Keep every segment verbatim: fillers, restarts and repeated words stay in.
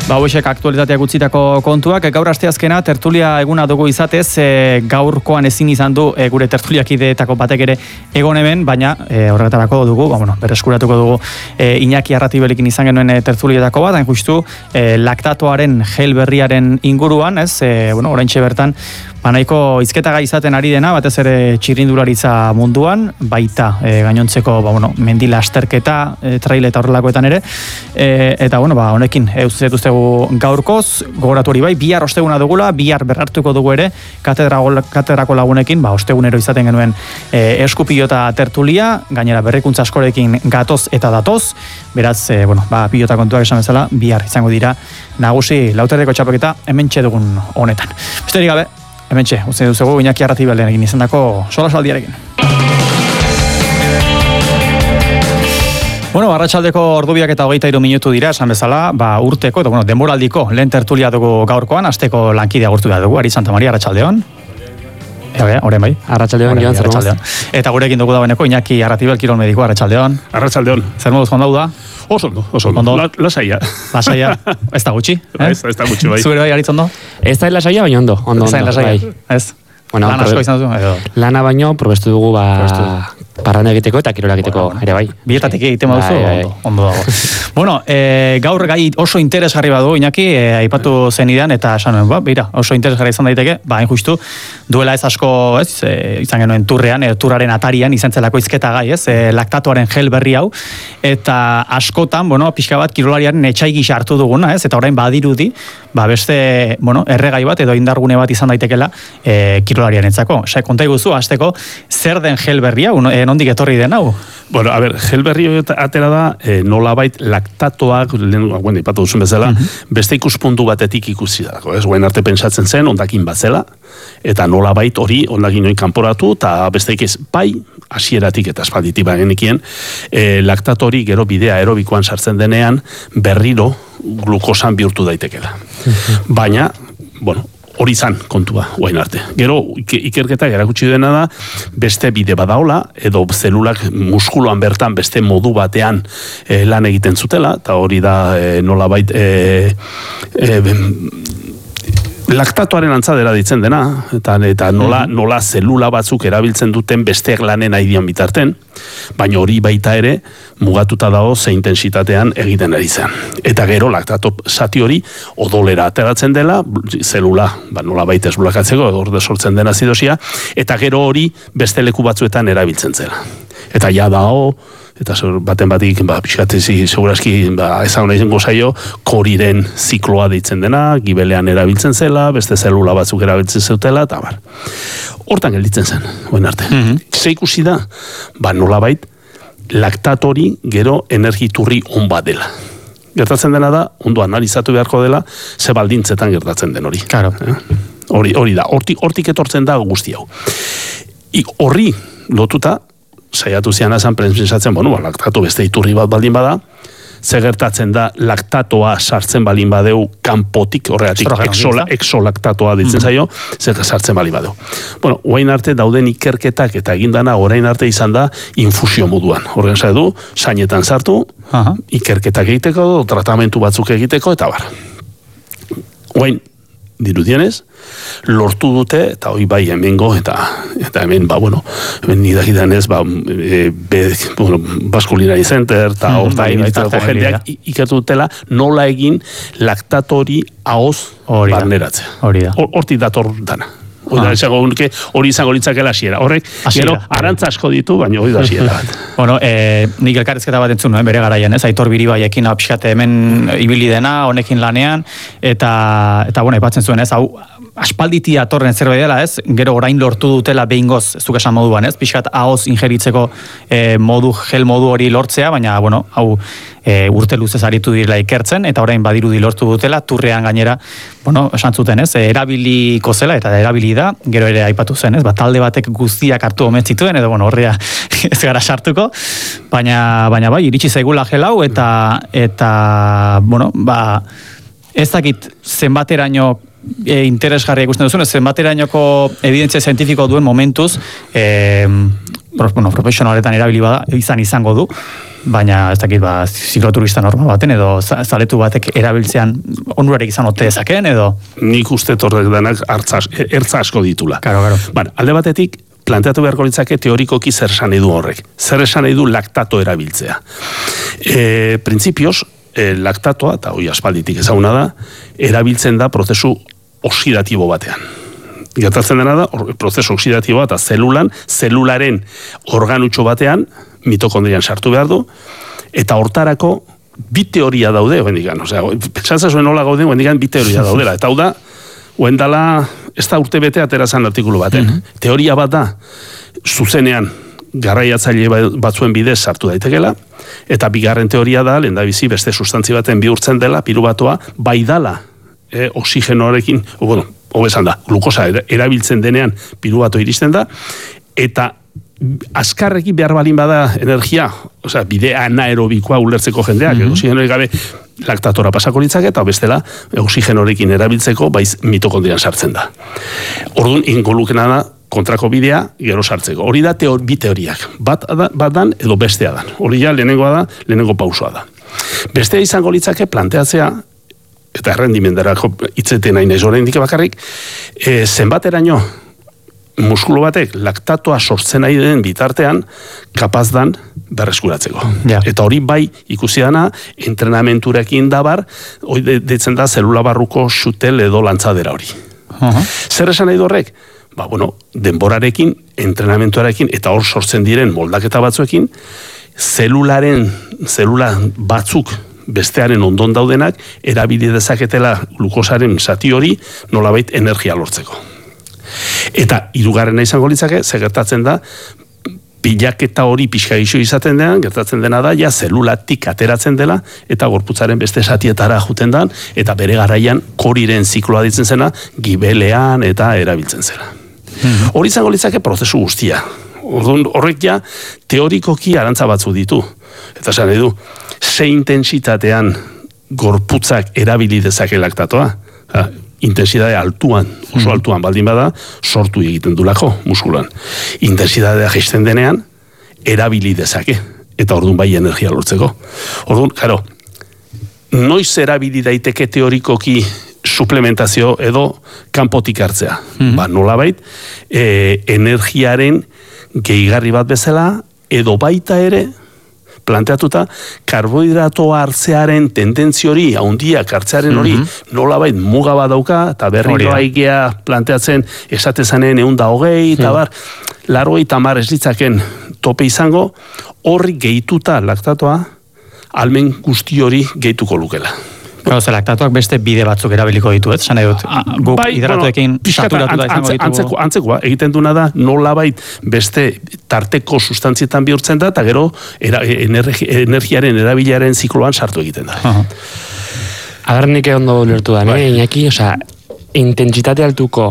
Ba, hoxek aktualitateak utzitako kontuak, gaur asteazkena tertulia eguna dugu izatez, e, gaurkoan ezin izan du e, gure tertuliakideetako batek ere egon hemen, baina e, horretarako dugu, ba, bueno, berreskuratuko dugu e, Iñaki Arratibelekin izan genuen e, tertulietako bat, hain justu e, laktatoaren gel berriaren inguruan, ez, e, bueno, oraintxe bertan, ba, nahiko izketaga izaten ari dena, batez ere txirrindularitza munduan, baita e, gainontzeko, ba, bueno, mendila asterketa, e, trail eta horrelakoetan ere, e, eta, bueno, ba, honekin, euzetuzte gaurkoz, gogoratu hori bai, bihar osteguna dugula, bihar berrartuko dugu ere, katedrako lagunekin, ba, ostegunero izaten genuen e, eskupilota tertulia, gainera berrikuntza askorekin gatoz eta datoz, beraz, e, bueno, ba, pilota kontuak esan bezala, bihar izango dira, nagusi lauterreko txapaketa, hemen dugun honetan. Besterik gabe, hemen txe, uste duzugu, Iñaki Arratibelekin izan dako solasaldiarekin. Bueno, arratsaldeko ordubiak eta hogeita hiru minutu dira, esan bezala, ba, urteko, eta bueno, denboraldiko lehen tertulia dugu gaurkoan, asteko lankidea agurtu da dugu, Ari Santa Maria, arratsaldeon. Ea, horren bai. Arratsaldeon, joan zer. Eta gurekin dugu dagoeneko Iñaki Arratibel kirol mediko, arratsaldeon. Arratsaldeon. Zer moduz ondau da? Oso ondo, oso ondo. La, lasaia. Lasaia, ez da gutxi, eh? Ez, ez da gutxi, bai. Zubere bai, Aritz ondo? Ez da lasaia, baina ondo, ondo, ondo, bai. Ez? Bueno, lan asko izan duzu, edo? Lana baino, probestu dugu, ba, parranda egiteko eta kirola egiteko, bueno, ere bai. Bietatik egiten baduzu, ondo, ondo dago. Bueno, e, gaur gai oso interesgarri badu, Iñaki, e, aipatu zenidan, eta esan nuen, ba, beira, oso interesgarri izan daiteke, ba, hain justu, duela ez asko, ez, e, izan genuen turrean, e, turraren atarian, izan zelako izketa gai, ez, e, laktatoaren gel berri hau, eta askotan, bueno, pixka bat, kirolariaren etxai gisa hartu duguna, ez, eta orain badirudi, ba, beste, bueno, erregai bat, edo indargune bat izan daitekela, e, kirolariaren etzako. Ose, konta iguzu, hasteko, zer den gel berri hau, e, nondik etorri den hau? Bueno, a ber, gel berri atera da, e, nolabait laktatoak, lehen, bueno, ipatu duzun bezala, uh-huh. beste ikuspuntu batetik ikusi da, ez, guen arte pentsatzen zen, ondakin batzela, eta nolabait hori, ondakin hori kanporatu, eta besteik ez, bai, hasieratik eta espalditik bagenekien, e, laktatori gero bidea aerobikoan sartzen denean, berriro glukosan bihurtu daitekela. Uh-huh. Baina, bueno, hori zan kontua, guain arte. Gero, ikerketak erakutsi dena da, beste bide badaola, edo zelulak muskuloan bertan beste modu batean e, lan egiten zutela, eta hori da e, nolabait e, e, laktatoaren antzadera ditzen dena, eta, eta nola, nola zelula batzuk erabiltzen duten besteak lanen aidian bitarten, baina hori baita ere mugatuta dago ze intensitatean egiten ari zen. Eta gero laktato zati hori odolera ateratzen dela, zelula, ba, nola baita ez bulakatzeko, orde sortzen dena azidosia, eta gero hori beste leku batzuetan erabiltzen zela. Eta ja dago, eta baten batik, ba, pixkatezi, segurazki, ba, ezan nahi zengo zaio, koriren zikloa deitzen dena, gibelean erabiltzen zela, beste zelula batzuk erabiltzen zutela, eta bar. Hortan gelditzen zen, oen arte. Mm-hmm. Ze ikusi da, ba, nolabait, laktatori gero energiturri on bat dela. Gertatzen dena da, ondo analizatu beharko dela, ze baldintzetan gertatzen den hori. Claro. Eh? Hori, hori da, hortik, hortik etortzen da guzti hau. I, horri lotuta, saiatu zian azan pentsatzen, bueno, ba, laktatu beste iturri bat baldin bada, ze gertatzen da laktatoa sartzen balin badeu kanpotik, horregatik exola, exolaktatoa ditzen zaio, zer sartzen balin badeu. Bueno, orain arte dauden ikerketak eta egindana orain arte izan da infusio moduan. Horren zai du, sainetan sartu, aha, ikerketak egiteko, tratamentu batzuk egiteko, eta bar. Orain, dirudienez, lortu dute, eta hoi bai hemengo, eta, eta hemen, ba, bueno, hemen nidakidan ez, ba, e, be, bueno, Basculinary Center, eta mm, horta bai, jendeak ikertu dutela, nola egin laktatori ahoz barneratzea. Hori da. Hortik dator dana. Hori izango nuke, hori izango litzakela hasiera. Horrek, gero, arantza asko ditu, baina hori da hasiera bat. Bueno, eh, nik elkarrezketa bat entzun nuen, bere garaian, ez? Aitor Biribaiekin apixkate hemen ibili dena, honekin lanean, eta, eta bueno, aipatzen zuen, ez? Hau, aspalditi atorren zerbait dela, ez? Gero orain lortu dutela behingoz, zuk esan moduan, ez? Pixkat ahoz ingeritzeko eh, modu, gel modu hori lortzea, baina, bueno, hau, e, urte luzez aritu direla ikertzen, eta orain badirudi lortu dutela, turrean gainera, bueno, esan zuten, ez? Erabiliko zela, eta erabili da, gero ere aipatu zen, ez? Ba, talde batek guztiak hartu omen zituen, edo, bueno, horrea ez gara sartuko, baina, baina bai, iritsi zaigula gel hau, eta, eta, bueno, ba, ez dakit zenbateraino E, interesgarria ikusten duzun, zenbaterainoko evidentzia zientifiko duen momentuz, e, bueno, profesionaletan erabili bada, izan izango du, baina ez dakit, ba, zikloturista normal baten, edo zaletu batek erabiltzean onurarik izan ote dezaken, edo... Nik uste torrek denak ertza asko ditula. Karo, karo. Bueno, alde batetik, planteatu beharko litzake teorikoki zer esan nahi du horrek. Zer esan nahi du laktato erabiltzea. E, Printzipioz, e, laktatoa, eta hoi aspalditik ezaguna da, erabiltzen da prozesu oxidatibo batean. Gertatzen dena da, prozesu oxidatiboa eta zelulan, zelularen organutxo batean, mitokondrian sartu behar du, eta hortarako bi teoria daude, bendikan, osea, pentsatza zuen nola gauden, bendikan bi teoria daudela, eta hau da, huendala, ez da urte bete aterazan artikulu baten. Mm-hmm. Teoria bat da, zuzenean, garraiatzaile batzuen bidez sartu daitekela, eta bigarren teoria da, lehendabizi beste sustantzi baten bihurtzen dela, pirubatoa, bai dala, e, oxigenoarekin, o, bueno, hobesan da, glukosa erabiltzen denean pirubato iristen da, eta azkarreki behar balin bada energia, osea, bide anaerobikoa ulertzeko jendeak, mm-hmm. oxigenorik gabe laktatora pasako litzake, eta bestela, oxigenorekin erabiltzeko, baiz mitokondrian sartzen da. Orduan, ingolukena da, kontrako bidea, gero sartzeko. Hori da teor, bi teoriak. Bat, da, bat dan, edo bestea dan. Hori ja, lehenengoa da, lehenengo pausoa da. Bestea izango litzake planteatzea, eta errendimendarako itzeten nahi naiz oraindik bakarrik, e, zenbateraino muskulu batek laktatoa sortzen nahi den bitartean kapaz dan berreskuratzeko. Ja. Eta hori bai ikusi dana entrenamenturekin dabar, hori deitzen da zelula barruko xutel edo lantzadera hori. Uh-huh. Zer esan nahi horrek? Ba, bueno, denborarekin, entrenamentuarekin eta hor sortzen diren moldaketa batzuekin, zelularen, zelula batzuk bestearen ondon daudenak, erabili dezaketela glukosaren zati hori nolabait energia lortzeko. Eta hirugarrena izango litzake, ze gertatzen da, pilaketa hori pixka gixo izaten denan, gertatzen dena da, ja zelulatik ateratzen dela, eta gorputzaren beste satietara juten da, eta bere garaian koriren zikloa ditzen zena, gibelean eta erabiltzen zela. Mm-hmm. Hori izango litzake prozesu guztia. Horrek ja teorikoki arantza batzu ditu. Eta esan nahi du, ze intensitatean gorputzak erabili dezake laktatoa, ha, intensitate altuan, oso altuan baldin bada, sortu egiten dulako muskulan. Intensitatea jaisten denean, erabili dezake, eta orduan bai energia lortzeko. Orduan, karo, noiz erabili daiteke teorikoki suplementazio edo kanpotik hartzea. Mm-hmm. Ba, nolabait, e, energiaren gehigarri bat bezala, edo baita ere, planteatuta, karbohidratoa hartzearen tendentzio hori, haundiak hartzearen hori, mm-hmm. nolabait muga bat dauka, eta berriro aikea planteatzen esatezanen egun da hogei, eta mm. bar, largoi tamar ez ditzaken tope izango, horri gehituta laktatoa, almen guzti hori gehituko lukela. Bueno, ze laktatoak beste bide batzuk erabiliko ditu, ez? Zan edut, guk bai, hidratoekin bueno, saturatuta izango ditu. Antzeko, antzekoa, egiten duna da, nolabait beste tarteko sustantzietan bihurtzen da, eta gero era, energi, energiaren erabilaren zikloan sartu egiten da. Uh-huh. Agar nik ondo ulertu da, bai. Ne? Iñaki, osea, intentsitate altuko,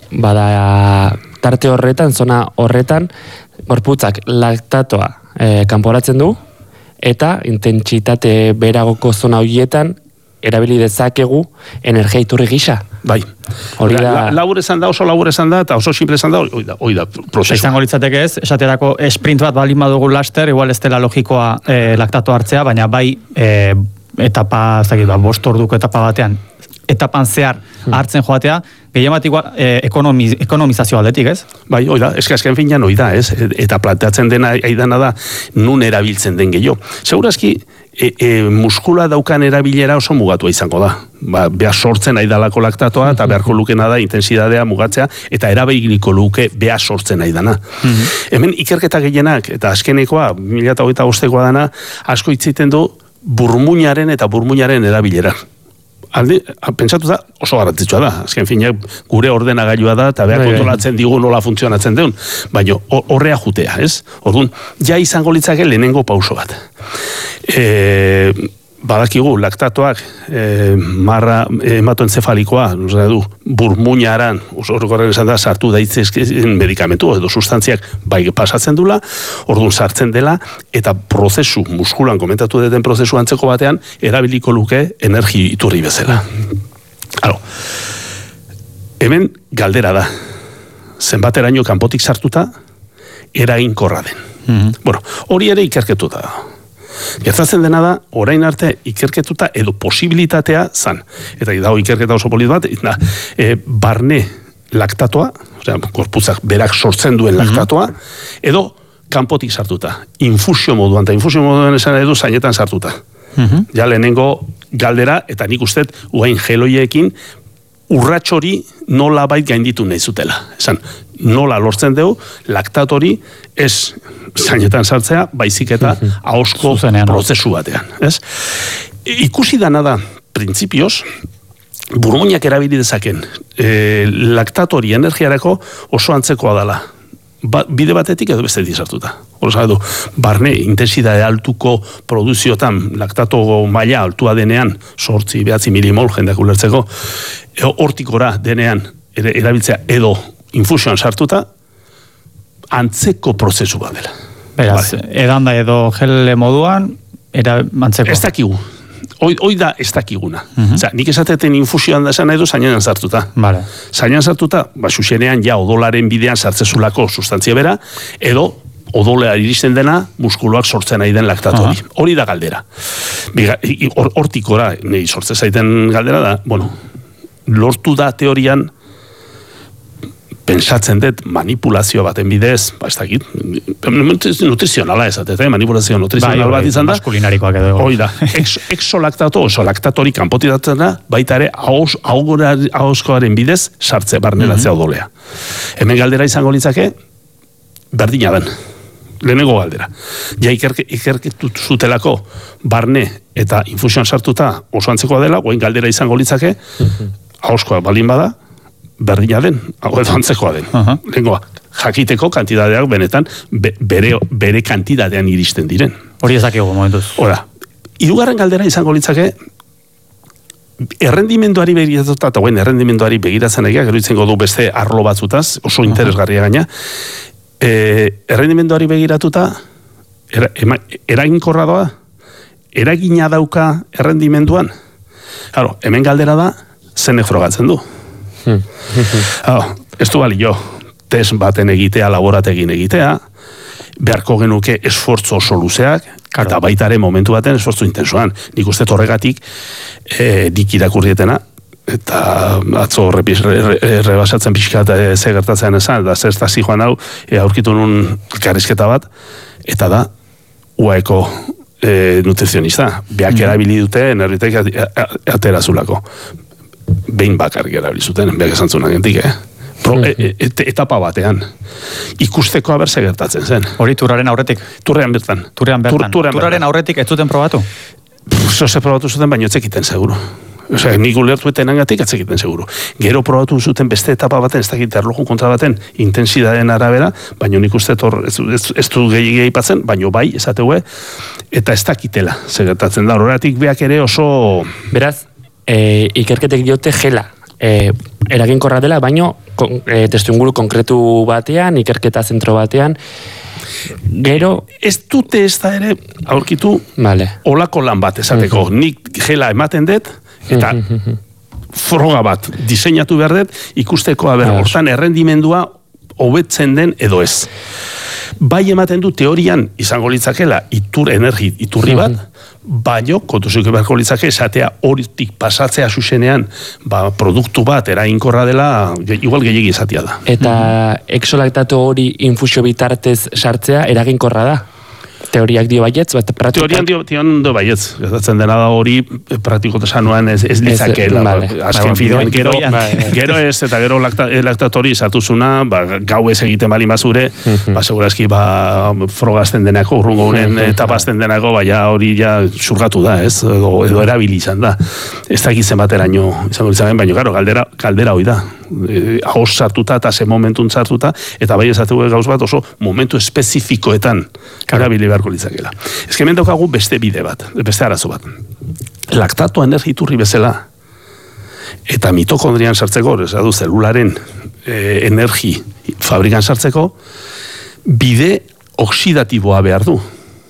bada, tarte horretan, zona horretan, gorputzak laktatoa eh, kanporatzen du, eta intentsitate beragoko zona horietan, erabili dezakegu energia iturri gisa. Bai. Hori da... Labur esan da, oso labur esan da, eta oso simple esan da, hori da, hori da, prozesu. Izango litzateke ez, esaterako sprint bat baldin badugu laster, igual ez dela logikoa eh, laktato hartzea, baina bai eh, etapa, ez dakit, ba, bost orduko etapa batean, etapan zehar hartzen joatea, gehien bat igual eh, ekonomiz, ekonomizazio aldetik, ez? Bai, hori da, eska esken finean hori da, ez? Eta planteatzen dena, aidana da, nun erabiltzen den gehiago. Segurazki, E, e, muskula daukan erabilera oso mugatua izango da. Ba, behar sortzen aidalako laktatoa, eta beharko lukena da intensitatea mugatzea, eta erabiliko luke behar sortzen aidana. Mm-hmm. Hemen ikerketa gehienak, eta azkenekoa, mila eta hogeita bostekoa dana, asko itziten du burmuinaren eta burmuinaren erabilera. Alde, pentsatu da, oso garrantzitsua da. Azken finak, gure ordenagailua da, eta behar kontrolatzen digu nola funtzionatzen deun. Baina horrea jutea, ez? Orduan, ja izango litzake lehenengo pauso bat. E, badakigu, laktatoak, e, marra hematoencefalikoa, du, burmuinaran, horrekorren esan da, sartu daitzezken medikamentu, edo sustantziak bai pasatzen dula, orduan sartzen dela, eta prozesu, muskulan komentatu deten prozesu antzeko batean, erabiliko luke energi iturri bezala. Halo, hemen galdera da, zenbateraino kanpotik sartuta, eraginkorra den. Mm-hmm. Bueno, hori ere ikerketu da. Gertatzen dena da, orain arte ikerketuta edo posibilitatea zan. Eta dago ikerketa oso polit bat, da, e, barne laktatoa, osea, korputzak berak sortzen duen laktatoa, edo kanpotik sartuta. Infusio moduan, eta infusio moduan esan edu zainetan sartuta. Uh-huh. Ja lehenengo galdera, eta nik usteet, uain geloiekin, urratxori nola bait gainditu nahi zutela. Esan, nola lortzen dugu, laktatori ez zainetan sartzea, baizik eta ahosko prozesu batean. Ez? Ikusi dana da, printzipioz, burmuinak erabili dezaken, e, laktatori energiarako oso antzekoa dela. Ba, bide batetik edo bestetik sartuta. Horrez du, barne intensidade altuko produziotan laktato maila altua denean, sortzi, behatzi milimol jendeak ulertzeko, hortikora denean ere, erabiltzea edo infusioan sartuta, antzeko prozesu bat dela. Beraz, vale. Edanda edo gel moduan, era antzeko. Ez dakigu. Hoi, hoi da ez dakiguna. Uh-huh. Oza, nik esateten infusioan da esan edo zainan sartuta. Vale. Zainan sartuta, ba, xuxenean ja odolaren bidean sartzezulako sustantzia bera, edo odolea iristen dena muskuloak sortzen nahi den laktatu hori. Uh-huh. Hori da galdera. Hortik or, ora, nahi sortze zaiten galdera da, bueno, lortu da teorian pensatzen dut manipulazio baten bidez, ba, ez dakit, nutrizionala esatet, eh? Manipulazio nutrizional bat izan da. Maskulinarikoak edo. Hoi da, ex, exolaktato, oso laktatori kanpotitatzen da, baita ere, ahoskoaren bidez sartze, barneratzea mm-hmm. odolea. Hemen galdera izango litzake, berdina den. Lehenengo galdera. Ja ikerke, ikerketu zutelako barne eta infusioan sartuta oso antzekoa dela, goen galdera izango litzake, mm-hmm. ahoskoa baldin bada, berdina den, hau edo antzekoa den. Uh-huh. Lehenkoa, jakiteko kantidadeak benetan be, bere, bere kantidadean iristen diren. Hori ezakigu momentuz. Hora, hirugarren galdera izango litzake, errendimenduari begiratuta, eta guen errendimenduari begiratzen egia, gero itzengo du beste arlo batzutaz, oso interesgarria gaina, e, errendimenduari begiratuta, era, ema, eraginkorra doa, eragina dauka errendimenduan. Claro, hemen galdera da, zenek frogatzen du. Hmm. oh, ez du bali jo, test baten egitea, laborategin egitea, beharko genuke esfortzo oso luzeak, claro. Eta baitare momentu baten esfortzo intensoan. Nik uste horregatik eh, dik irakurrietena, eta atzo rebasatzen pixka eta e, ze gertatzen esan, eta zer zi joan hau, e, aurkitu nun karrizketa bat, eta da, uaeko e, nutrizionista, beak mm. erabili dute, nerritek atera zulako. Behin bakarrik erabili zuten, behar esan zuen agentik, eh? Pro, e, e, etapa batean. Ikusteko haber ze gertatzen zen. Hori turraren aurretik? Turrean bertan. Turrean bertan. Tur, turraren aurretik ez zuten probatu? Zose probatu zuten, baina etzekiten seguru. Osea, nik ulertu etenangatik etzekiten seguru. Gero probatu zuten beste etapa baten, ez dakit erloju kontra baten, intensidadeen arabera, baina nik uste tor, ez, ez, ez du gehi gehi patzen, baina bai, esategue, eta ez dakitela ze gertatzen da. Horregatik beak ere oso... Beraz, E, ikerketek diote gela e, eraginkorra dela, baino e, testuinguru konkretu batean, ikerketa zentro batean, gero... Ez dute ez da ere aurkitu vale. Olako lan bat esateko. Uh-huh. Nik gela ematen dut, eta uh-huh. froga bat diseinatu behar dut, ikusteko, haber, hortan errendimendua hobetzen den edo ez. Bai ematen du teorian izango litzakela itur energi iturri bat, baino, kontuzuke beharko litzake, esatea horitik pasatzea zuzenean, ba, produktu bat eraginkorra dela, igual gehiagi esatia da. Eta mm-hmm. exolaktato hori infusio bitartez sartzea eraginkorra da? Teoriak dio baietz, bat praktikak... Teorian dio, dio baietz, gertatzen dena da hori praktikotasanuan ez, ez litzakela. Vale. Azken fidean, gero, gero ez, eta gero lakta, laktatori sartuzuna, ba, gau ez egiten bali mazure, mm-hmm. ba, segurazki, ba, frogazten denako, urrungo unen mm-hmm. tapazten denako, ba, ja hori ja surgatu da, ez, edo, edo erabili izan da. Ez dakitzen bateraino izango litzaren, baina, garo, galdera, galdera hoi da. E, haus sartuta eta ze momentun sartuta, eta bai esatu gauz bat oso momentu espezifikoetan erabili beharko litzakela. Ez que hemen daukagu beste bide bat, beste arazo bat. Laktato energiturri bezala, eta mitokondrian sartzeko, ez du, zelularen e, energi fabrikan sartzeko, bide oksidatiboa behar du.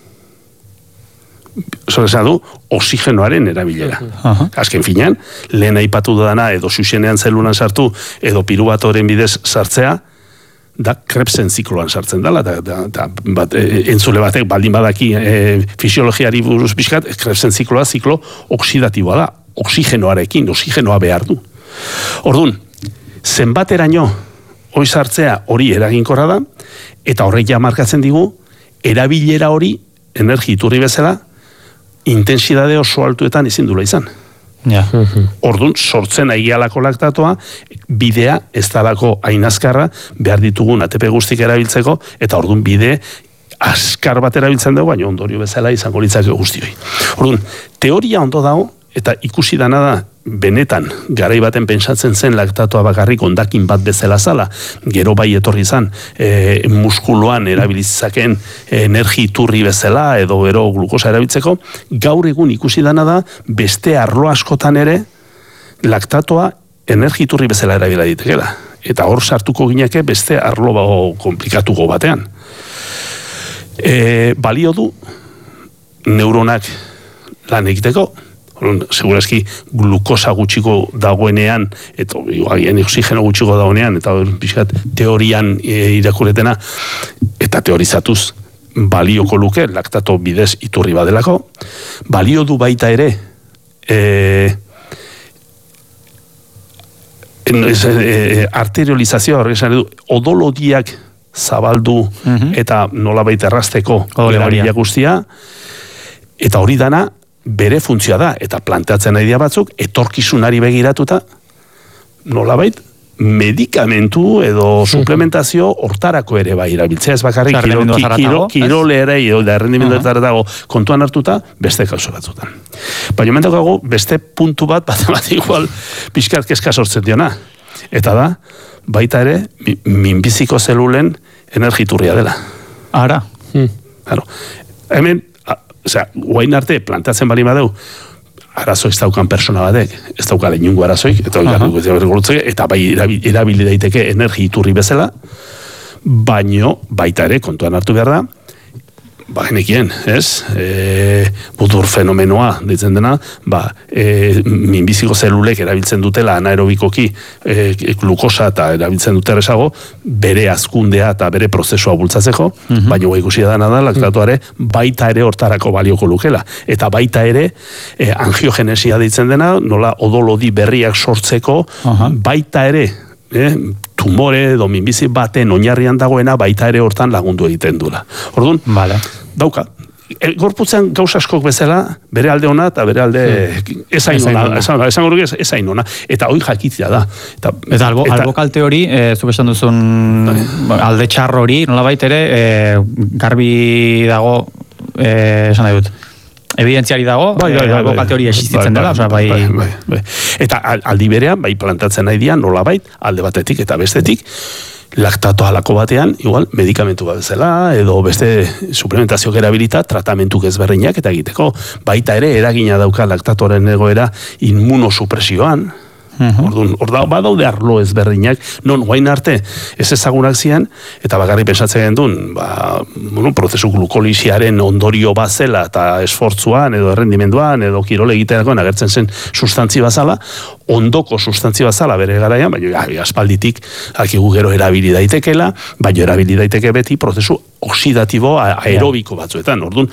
Zorezan du, oxigenoaren erabilera. Uh-huh. Azken finean, lehen aipatu dana edo xuxenean zelulan sartu, edo pirubatoren bidez sartzea, da Krebsen zikloan sartzen dela, da, da, da bat, e, entzule batek baldin badaki e, fisiologiari buruz pixkat, Krebsen zikloa ziklo oksidatiboa da, oksigenoarekin, oksigenoa behar du. Orduan, zenbateraino hori sartzea hori eraginkorra da, eta horrek ja markatzen digu, erabilera hori, energi iturri bezala, intensidade oso altuetan ezin dula izan. Ja. Orduan, sortzen aigialako laktatoa, bidea ez dalako ainazkarra, behar ditugun A T P guztik erabiltzeko, eta orduan bide askar bat erabiltzen dugu, baina ondorio bezala izango litzake guztioi. Orduan, teoria ondo dago, eta ikusi dana da, benetan, garai baten pentsatzen zen laktatoa bakarrik ondakin bat bezala zala, gero bai etorri izan, e, muskuluan erabilizaken energi iturri bezala, edo gero glukosa erabiltzeko, gaur egun ikusi dana da, beste arlo askotan ere, laktatoa energi iturri bezala erabila ditekela. Eta hor sartuko gineke beste arlo bago komplikatuko batean. E, balio du, neuronak lan egiteko, segurazki glukosa gutxiko dagoenean, eta agian oxigeno gutxiko dagoenean, eta pixkat teorian e, irakuretena, eta teorizatuz balioko luke, laktato bidez iturri badelako, balio du baita ere, e, en, es, e, arteriolizazioa, horresan edu, odolodiak zabaldu uh-huh. eta nolabait errazteko erabilia guztia, eta hori dana, bere funtzioa da, eta planteatzen nahi dia batzuk, etorkizunari begiratuta, nolabait, medikamentu edo suplementazio hortarako ere bai erabiltzea, ez bakarrik kiro, kiro, kirole ere, edo da errendimenduetara dago kontuan hartuta, beste kauso batzutan. Baina mentakago, beste puntu bat, bat bat igual, pixkat kezka sortzen diona. Eta da, baita ere, minbiziko zelulen energiturria dela. Ara. Hmm. Claro. Hemen, osea, guain arte plantatzen bali badeu, arazo ez daukan persona batek, ez daukale inungo arazoik, eta, uh-huh. eta bai erabili daiteke energi iturri bezala, baino baita ere kontuan hartu behar da, ba, genekien, ez? E, budur fenomenoa ditzen dena, ba, e, minbiziko zelulek erabiltzen dutela anaerobikoki e, glukosa eta erabiltzen dute erresago, bere azkundea eta bere prozesua bultzatzeko, uh-huh. baina ikusi dana da, laktatoare baita ere hortarako balioko lukela. Eta baita ere, e, angiogenesia ditzen dena, nola odolodi berriak sortzeko, uh-huh. baita ere, eh, tumore edo minbizi baten oinarrian dagoena baita ere hortan lagundu egiten dula. Orduan, vale. dauka, e, gorputzen gauza askok bezala, bere alde ona eta bere alde hmm. ezain ona, esan, esan goruk ez, ezain ona, eta hoi jakitzea da. Eta, eta albo, eta, albo kalte hori, e, zuk esan duzun bai. alde txarro hori, nolabait ere, e, garbi dago, e, esan nahi dut, evidentziari dago, bai, bai, bai, bai, teoria existitzen bai, dela, bai, bai, bai, bai, bai. Eta aldi berean, bai plantatzen nahi dian, nolabait, alde batetik eta bestetik, laktato halako batean, igual, medikamentu bat bezala, edo beste suplementazio erabilita, tratamentu ezberdinak eta egiteko. Baita ere, eragina dauka laktatoren egoera immunosupresioan, Uh-huh. Orduan, orda, badaude arlo ezberdinak, non guain arte ez ezagunak zian, eta bakarri pensatzen gendun, ba, bueno, prozesu glukolisiaren ondorio bazela, eta esfortzuan, edo errendimenduan, edo kirole egiteako agertzen zen sustantzi bazala, ondoko sustantzi bazala bere garaian, baina ja, aspalditik akigu gero erabili daitekela, baina erabili daiteke beti prozesu oxidatibo aerobiko batzuetan. Orduan,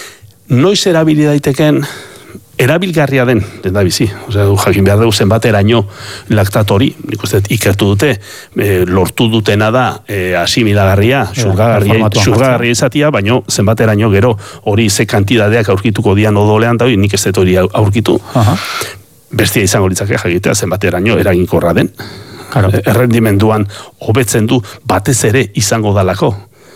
noiz erabili daiteken erabilgarria den, den da bizi. Osea, jakin behar dugu zenbateraino laktatori, nik uste ikertu dute, e, lortu dutena da e, asimilagarria, surgagarria, surgagarria izatia, baino zenbateraino gero hori ze kantidadeak aurkituko dian odolean da, nik ez dut hori aurkitu. Uh-huh. Bestia izango litzake jakitea zenbateraino eraginkorra den. Claro. Errendimenduan hobetzen du batez ere izango dalako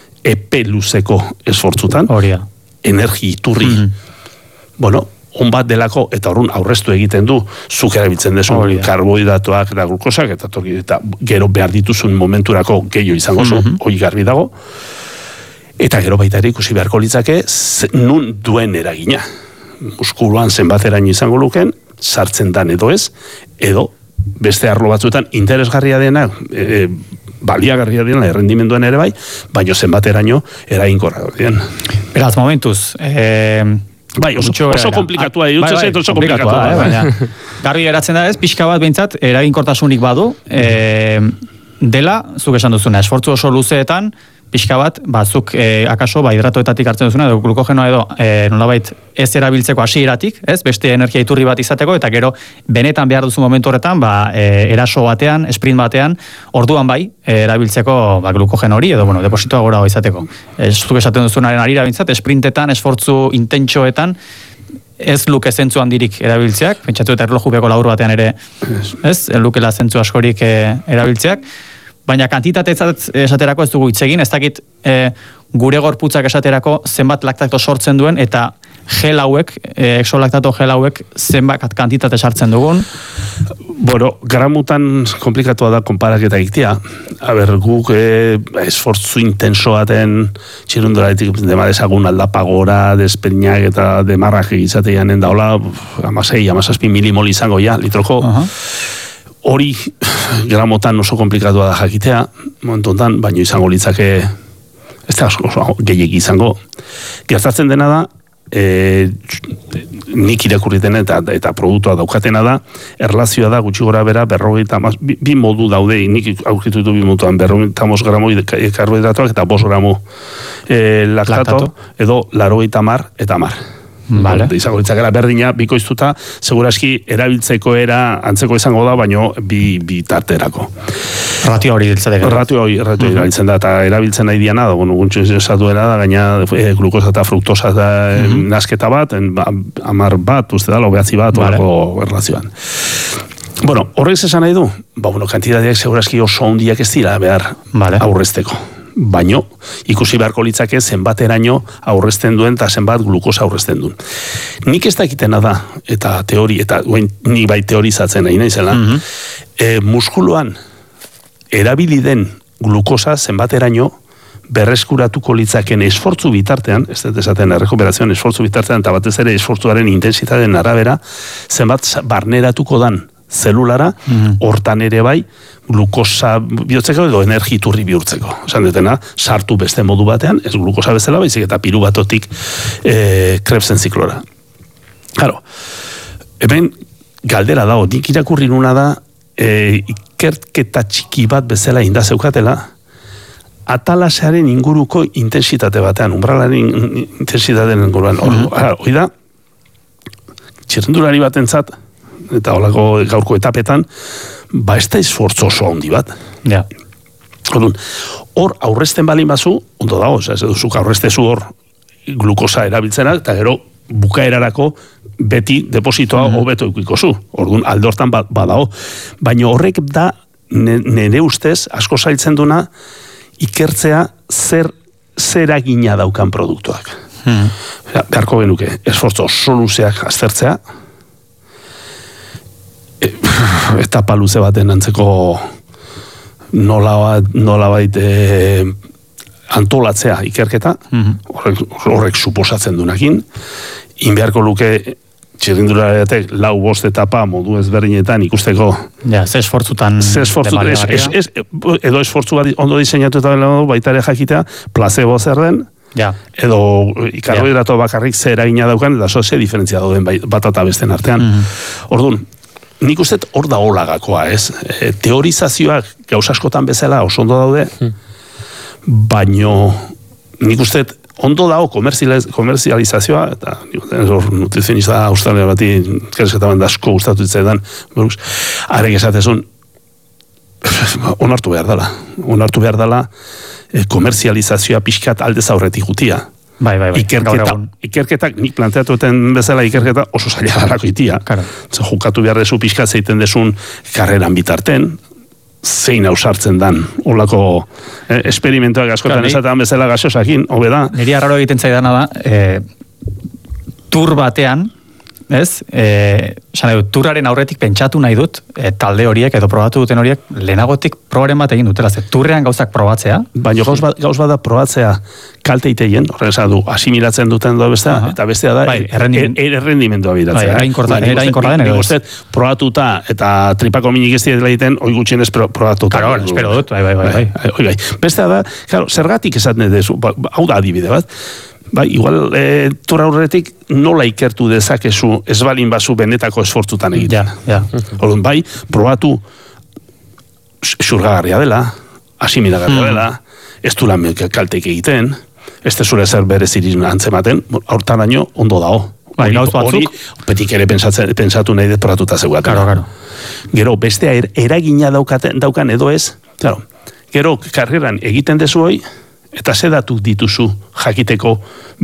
epe luzeko esfortzutan. Horia. Energi iturri. Mm-hmm. Bueno, on bat delako, eta horren aurreztu egiten du, zuk erabiltzen dezu karbohidratoak eta glukosak, eta, eta gero behar dituzun momenturako gehiago izango zu, mm-hmm. hori garbi dago, eta gero baita ere ikusi beharko litzake, nun duen eragina. Muskuluan zenbateraino izango luken, sartzen dan edo ez, edo beste arlo batzuetan interesgarria dena, e, baliagarria dena, errendimenduan ere bai, baino zenbateraino eraginkorra dien. Beraz, momentuz, eh... Bai, oso, oso komplikatua, bai, bai, bai, oso komplikatua. Eh, baina, garbi geratzen da ez, pixka bat behintzat, eraginkortasunik badu, e, dela, zuk esan duzuna, esfortzu oso luzeetan, pixka bat, ba, zuk e, akaso ba, hidratoetatik hartzen duzuna, edo glukogenoa edo e, nolabait ez erabiltzeko hasieratik, ez, beste energia iturri bat izateko, eta gero benetan behar duzu momentu horretan, ba, e, eraso batean, sprint batean, orduan bai, e, erabiltzeko ba, glukogeno hori, edo bueno, depositoa gora izateko. Ez zuk esaten duzunaren arira bintzat, sprintetan, esfortzu intentsoetan, ez luke zentzu handirik erabiltzeak, pentsatu eta erlojupeko laur batean ere, ez, lukela zentzu askorik e, erabiltzeak, baina kantitatetzat esaterako ez dugu hitz egin, ez dakit e, gure gorputzak esaterako zenbat laktato sortzen duen, eta gel hauek, e, exolaktato gel hauek zenbat kantitate sartzen dugun. Bueno, gramutan komplikatua da konparaketa egitea. A ber, guk e, esfortzu intensoaten txirunduraetik dema desagun aldapagora, despeñak eta demarrak egitzateanen daula, amasei, amasazpi milimol izango ja, litroko. Uh-huh. Hori gramotan oso komplikatua da jakitea, momentu hontan, baino izango litzake, ez da oso gehiegi izango. Gertatzen dena da, e, nik irakurriten eta, eta produktua daukatena da, erlazioa da gutxi gora bera, berrogeita, bi, bi modu daude, nik aurkitu ditu bi moduan, berrogeita mos gramo karbohidratoak eta bost gramo e, laktato, laktato, edo larogeita mar eta mar. Vale. Izango ditzakera berdina, bikoiztuta, seguraski erabiltzeko era antzeko izango da, baino bi, bi tarterako. Ratio hori diltzateke. Ratio hori, ratio hori erabiltzen da, eta erabiltzen nahi diana, da, bueno, guntxo esatuera da, gaina e, glukosa eta fruktosa da, uh -huh. nasketa bat, en, amar bat, uste da, lobeatzi bat, vale. Horako erlazioan. Bueno, horrez esan nahi du, ba, bueno, kantitateak seguraski oso handiak ez dira behar vale. Aurrezteko. Baino, ikusi beharko litzake zenbateraino aurrezten duen eta zenbat glukosa aurrezten duen. Nik ez dakitena da, eta teori, eta nik bai teorizatzen nahi naizela, mm -hmm. e, muskuluan erabili den glukosa zenbateraino berreskuratuko litzaken esfortzu bitartean, ez dut esaten errekuperazioan esfortzu bitartean, eta batez ere esfortzuaren intensitateen arabera, zenbat barneratuko dan zelulara, hortan mm -hmm. ere bai, glukosa bihurtzeko edo energiturri bihurtzeko. Esan detena, sartu beste modu batean, ez glukosa bezala, baizik eta pirubatotik e, Krebsen ziklora. Claro, hemen galdera dago, nik irakurri nuna da, e, ikerketa txiki bat bezala indazeukatela, atalasearen inguruko intensitate batean, umbralaren intensitateen inguruan. Mm -hmm. Hoi da, txirrendulari batentzat, eta holako gaurko etapetan, ba ez da esfortzo oso handi bat. Ja. Orduan, hor aurrezten balin bazu, ondo dago, ez duzuk aurreztezu hor glukosa erabiltzenak, eta gero bukaerarako beti depositoa mm-hmm. hobeto ikiko zu. Orduan, alde hortan badao. Baina horrek da, nire ustez, asko zailtzen duna, ikertzea zer zeragina daukan produktuak. Mm. Beharko genuke, esfortzo oso luzeak aztertzea, etapa luze baten antzeko nola, nola bait e, antolatzea ikerketa, mm-hmm. horrek, horrek suposatzen dunakin, inbeharko luke txirrindulariatek lau bost etapa modu ezberdinetan ikusteko. Ja, ze esfortzutan ze esfortzu, es, es, es, edo esfortzu bat ondo diseinatu eta baita ere jakitea, placebo zer den, ja. Edo karbohidrato ja. Bakarrik ze eragina daukan, eta zo ze diferentzia dauden bat eta besten artean. Mm-hmm. Orduan, nik uste hor da holagakoa, ez? E, teorizazioak gauz askotan bezala oso ondo daude, hmm. baino nik uste ondo dago komerzializazioa, eta hor nutrizionista australia bati keresketaban asko gustatu itzaidan, arek esatezun, onartu behar dela. Onartu behar dela e, komerzializazioa pixkat aldez aurretik gutia. Bai, bai, bai. Ikerketa, ikerketak, nik planteatueten bezala ikerketa oso zaila garako itia. Claro. Jukatu behar dezu pixkat zeiten desun karreran bitarten, zein ausartzen dan, olako eh, esperimentoak askotan claro, esatean bezala gasosakin, hobe da. Niri arraro egiten zaidana da, eh, tur batean, ez? Eh, esan dut, turraren aurretik pentsatu nahi dut, eh, talde horiek edo probatu duten horiek, lehenagotik probaren bat egin dutela, ze turrean gauzak probatzea. Baina gauz bat, gauz bat da probatzea kalte iteien, horren esan du, asimilatzen duten du bestea, uh-huh. eta bestea da, bai, errendimendua er, er, biratzea. Bai, erainkorra den, edo ez. Probatuta, eta tripako minik ez dira egiten, hoi gutxienez probatuta. Claro, espero dut, bai, bai, bai. bai. bai, bai. Bestea da, claro, zergatik esaten dezu, hau da adibide bat, bai, igual, e, turra aurretik nola ikertu dezakezu ez balin bazu benetako esfortzutan egiten. Ja, ja. Orduan, bai, probatu xurgagarria dela, asimiragarria dela, ez du lan kalteik egiten, ez tezure zer berezirin antzematen, hortaraino ondo dao. Bai, gauz Hori, batzuk. petik ere pensatzen, pensatu nahi deporatuta zeugaten. Claro, claro. Gero, bestea er, eragina daukaten, daukan edo ez, claro, gero, karreran egiten dezu hoi, eta ze datu dituzu jakiteko